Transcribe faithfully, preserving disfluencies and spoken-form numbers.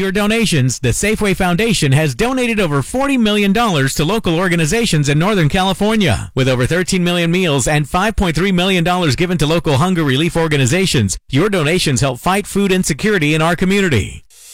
your donations, the Safeway Foundation has donated over forty million dollars to local organizations in Northern California. With over thirteen million meals and five point three million dollars given to local hunger relief organizations, your donations help fight food insecurity in our community.